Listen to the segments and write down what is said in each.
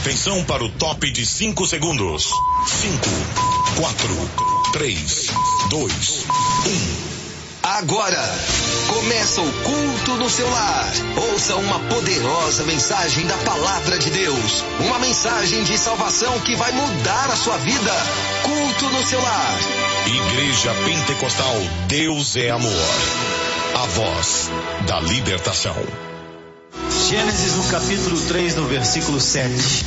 Atenção para o top de 5 segundos. 5, 4, 3, 2, 1. Agora, começa o culto no seu lar. Ouça uma poderosa mensagem da Palavra de Deus. Uma mensagem de salvação que vai mudar a sua vida. Culto no seu lar. Igreja Pentecostal Deus é Amor. A voz da libertação. Gênesis no capítulo 3, no versículo 7.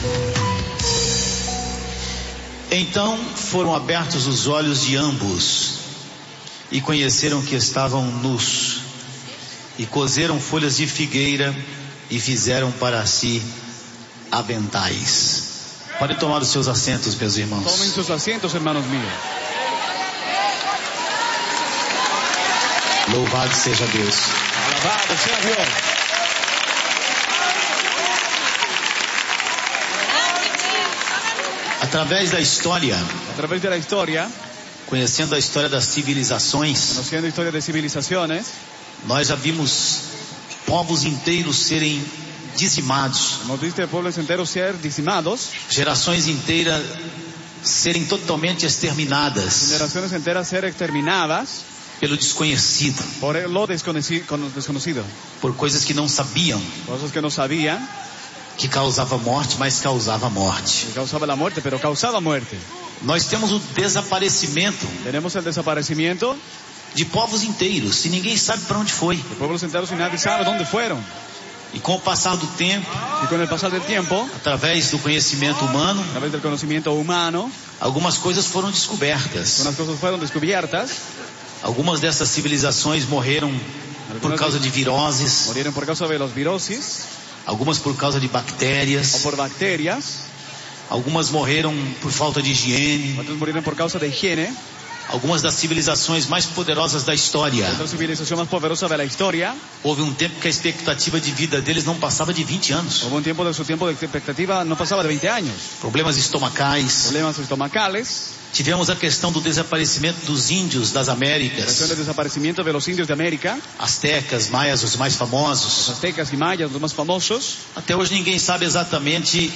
Então foram abertos os olhos de ambos e conheceram que estavam nus, e coseram folhas de figueira e fizeram para si aventais. Podem tomar os seus assentos, meus irmãos. Tomem sus asientos, hermanos míos. Louvado seja Deus. Alabado sea Dios. Através da história, A través de la historia, conhecendo a história das civilizações, conociendo historias de civilizaciones, nós já vimos povos inteiros serem dizimados, hemos visto pueblos enteros ser dizimados, gerações inteiras serem totalmente exterminadas generaciones enteras ser exterminadas pelo desconhecido, por lo desconocido, por coisas que não sabiam, cosas que no sabían, que causava morte, mas causava morte. que causaba la muerte, pero causaba muerte. Nós temos o desaparecimento Tenemos el desaparecimiento de povos inteiros, e ninguém sabe para onde foi. de pueblos enteros y nadie sabe dónde fueron. E com o passar do tempo, Y con el pasar del tiempo, através do conhecimento humano, a través del conocimiento humano, algumas coisas foram descobertas. unas cosas fueron descubiertas. Algumas dessas civilizações morreram por causa de viroses, Murieron por causa de los virosis algumas por causa de o bactérias, por bacterias. algumas morreram por falta de higiene. Otros murieron por causa de higiene. Algumas das civilizações mais poderosas da história, Otra civilización más poderosa de la historia, houve um tempo que a expectativa de vida deles não passava de 20 anos. hubo un tiempo de su tiempo de expectativa no pasaba de 20 años. Problemas estomacais. Problemas estomacales, Tivemos a questão do desaparecimento dos índios das cuestión Américas, del desaparecimiento de los indios de América, astecas, maias, os mais los famosos. aztecas y mayas, los más famosos. Até hoje ninguém sabe exatamente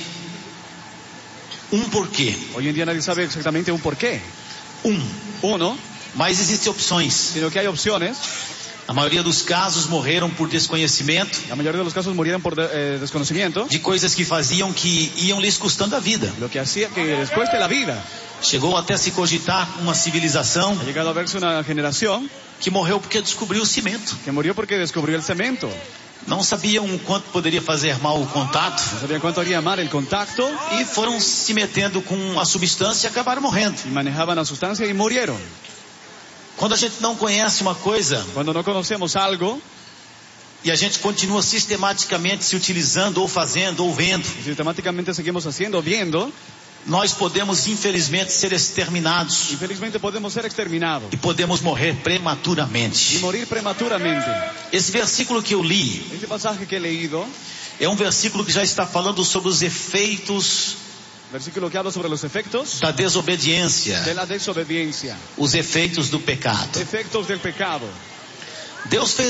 porquê. Hoy en día nadie sabe exactamente un porqué. Uno, Mas existem opções. sino que hay opciones. A maioria dos casos morreram por desconhecimento La mayoría de los casos murieron por desconocimiento, de coisas que faziam que iam lhes custando a vida. lo que hacía que les cueste la vida. Chegou até se cogitar uma civilização Ha llegado a verse una generación que morreu porque descobriu o cimento. que murió porque descubrió el cemento. Não sabiam o quanto poderia fazer mal o contato No sabían cuánto haría mal el contacto e foram se metendo com a substância e acabaram morrendo. y manejaban la sustancia y murieron. Quando a gente não conhece uma coisa Cuando no conocemos algo e a gente continua sistematicamente se utilizando ou fazendo ou vendo, y sistemáticamente seguimos haciendo, viendo, nós podemos infelizmente ser exterminados infelizmente podemos ser exterminados e podemos morrer y prematuramente. morir prematuramente. Esse versículo que eu li Este pasaje que he leído, é um versículo que já está falando sobre os efeitos versículo que habla sobre los efectos da desobediência, de la desobediencia, os efeitos do pecado. efectos del pecado. Deus fez